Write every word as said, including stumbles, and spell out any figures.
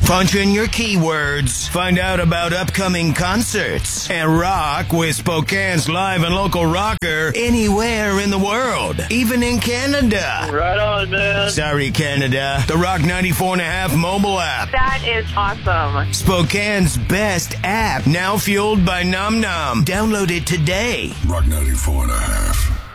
Punch in your keywords, find out about upcoming concerts, and rock with Spokane's live and local rocker anywhere in the world, even in Canada. Right on, man. Sorry, Canada. The Rock ninety-four and a half mobile app. That is awesome. Spokane's best app, now fueled by Nom Nom. Download it today. Rock ninety-four and a half.